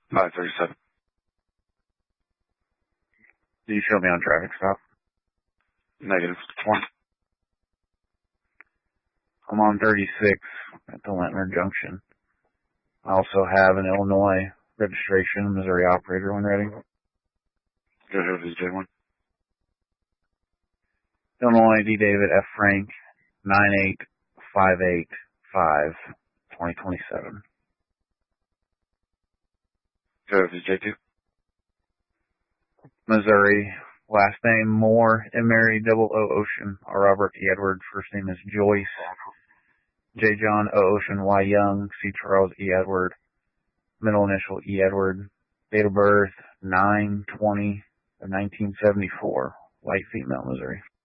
537. Do you show me on traffic stop? Negative. 1. I'm on 36 at the Lentner Junction. I also have an Illinois registration, Missouri operator when ready. Go ahead with J1. Illinois D. David F. Frank, 98585, 2027. Go ahead with J2. Missouri, last name Moore, M. Mary, double O Ocean, R. Robert E. Edward, first name is Joyce, J. John O. Ocean, Y. Young, C. Charles E. Edward, middle initial E. Edward, date of birth 9/20/1974, white female, Missouri.